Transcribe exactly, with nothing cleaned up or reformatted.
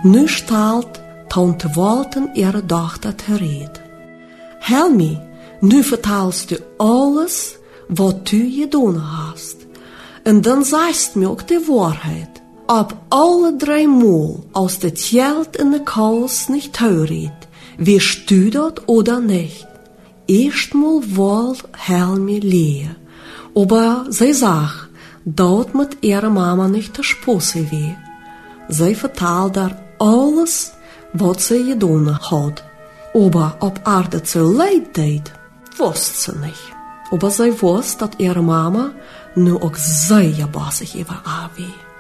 nu stalt toen te wollten ihre dochter te reden. Helmi, nu vertaalst du alles wat du gedaan hast. En dan zeist mir ook de waarheid. Ob alle drei Mal aus der Tjeld in de Kous nicht teuriet, wirst du dat oder nicht? Erstmal wohl Helmi leer, aber sie sagt, dat mit ihrer Mama nicht der Sposse weh. Sie vertelt dar alles, wat sie gedaan hat. Aber ob er dat zo leid deed, wist ze nicht. Aber sie wusste, dat ihre Mama nu ook zeer bossig über haar weh.